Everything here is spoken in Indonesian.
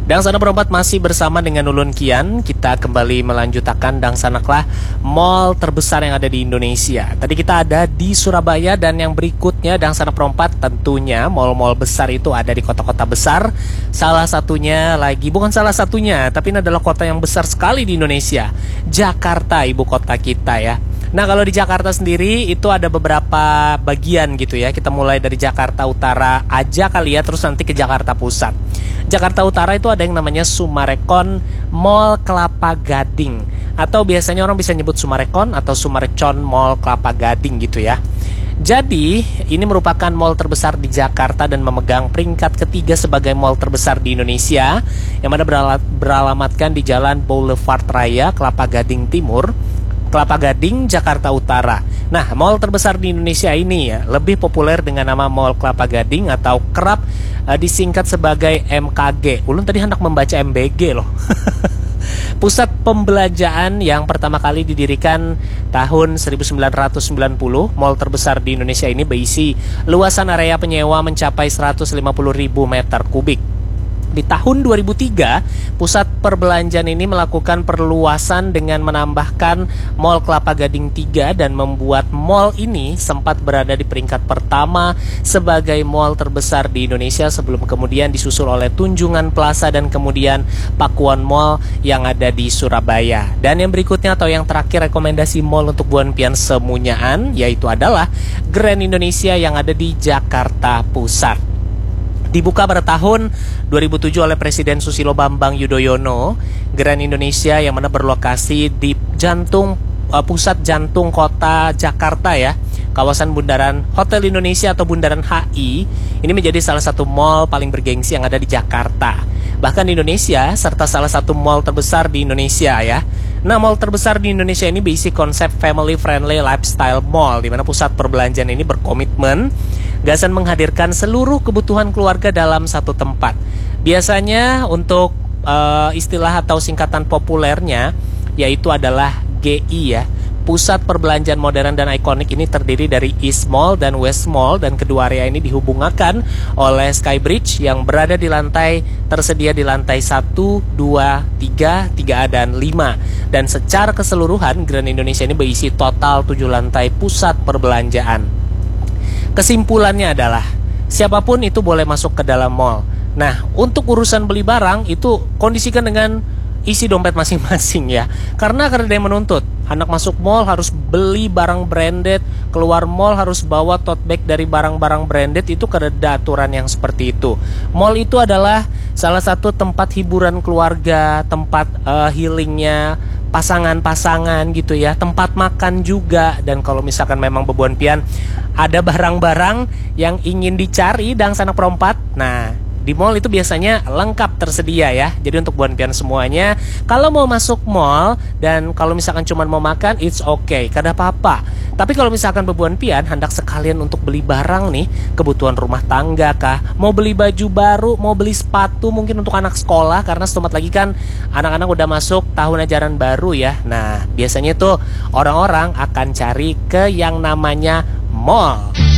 Dangsana Perempat masih bersama dengan Ulun Kian. Kita kembali melanjutkan Dangsanaklah mall terbesar yang ada di Indonesia. Tadi kita ada di Surabaya dan yang berikutnya Dangsana Perempat tentunya mall-mall besar itu ada di kota-kota besar. Salah satunya lagi, bukan salah satunya, tapi ini adalah kota yang besar sekali di Indonesia, Jakarta, ibu kota kita ya. Nah, kalau di Jakarta sendiri itu ada beberapa bagian gitu ya. Kita mulai dari Jakarta Utara aja kali ya, terus nanti ke Jakarta Pusat. Jakarta Utara itu ada yang namanya Summarecon Mall Kelapa Gading, atau biasanya orang bisa nyebut Summarecon atau Summarecon Mall Kelapa Gading gitu ya. Jadi, ini merupakan mall terbesar di Jakarta dan memegang peringkat ketiga sebagai mall terbesar di Indonesia, yang mana beralamatkan di Jalan Boulevard Raya, Kelapa Gading Timur, Kelapa Gading, Jakarta Utara. Nah, mall terbesar di Indonesia ini ya lebih populer dengan nama Mall Kelapa Gading atau kerap disingkat sebagai MKG. Ulun tadi hendak membaca MBG loh. Pusat pembelanjaan yang pertama kali didirikan tahun 1990, mall terbesar di Indonesia ini berisi luasan area penyewa mencapai 150.000 meter kubik. Di tahun 2003, pusat perbelanjaan ini melakukan perluasan dengan menambahkan Mall Kelapa Gading 3 dan membuat mall ini sempat berada di peringkat pertama sebagai mall terbesar di Indonesia sebelum kemudian disusul oleh Tunjungan Plaza dan kemudian Pakuan Mall yang ada di Surabaya. Dan yang berikutnya atau yang terakhir rekomendasi mall untuk Buan Pian Semunyaan yaitu adalah Grand Indonesia yang ada di Jakarta Pusat. Dibuka pada tahun 2007 oleh Presiden Susilo Bambang Yudhoyono, Grand Indonesia yang mana berlokasi di pusat jantung kota Jakarta ya, kawasan Bundaran Hotel Indonesia atau Bundaran HI. Ini menjadi salah satu mall paling bergengsi yang ada di Jakarta, bahkan di Indonesia, serta salah satu mall terbesar di Indonesia ya. Nah, mall terbesar di Indonesia ini berisi konsep family friendly lifestyle mall, di mana pusat perbelanjaan ini berkomitmen gasan menghadirkan seluruh kebutuhan keluarga dalam satu tempat. Biasanya untuk istilah atau singkatan populernya yaitu adalah GI ya. Pusat perbelanjaan modern dan ikonik ini terdiri dari East Mall dan West Mall, dan kedua area ini dihubungkan oleh Skybridge yang berada di tersedia di lantai 1, 2, 3, 3A dan 5. Dan secara keseluruhan Grand Indonesia ini berisi total 7 lantai pusat perbelanjaan. Kesimpulannya adalah siapapun itu boleh masuk ke dalam mall. Nah, untuk urusan beli barang itu kondisikan dengan isi dompet masing-masing ya. Karena ada yang menuntut anak masuk mall harus beli barang branded, keluar mall harus bawa tote bag dari barang-barang branded. Itu ada aturan yang seperti itu. Mall itu adalah salah satu tempat hiburan keluarga, tempat healingnya pasangan-pasangan gitu ya, tempat makan juga. Dan kalau misalkan memang Bebuan Pian ada barang-barang yang ingin dicari Dangsana Perempat, nah di mall itu biasanya lengkap tersedia ya. Jadi untuk Buan Pian semuanya, kalau mau masuk mall dan kalau misalkan cuma mau makan, it's okay, kada apa-apa. Tapi kalau misalkan Buan Pian hendak sekalian untuk beli barang nih, kebutuhan rumah tangga kah, mau beli baju baru, mau beli sepatu mungkin untuk anak sekolah, karena setempat lagi kan anak-anak udah masuk tahun ajaran baru ya. Nah, biasanya tuh orang-orang akan cari ke yang namanya mall.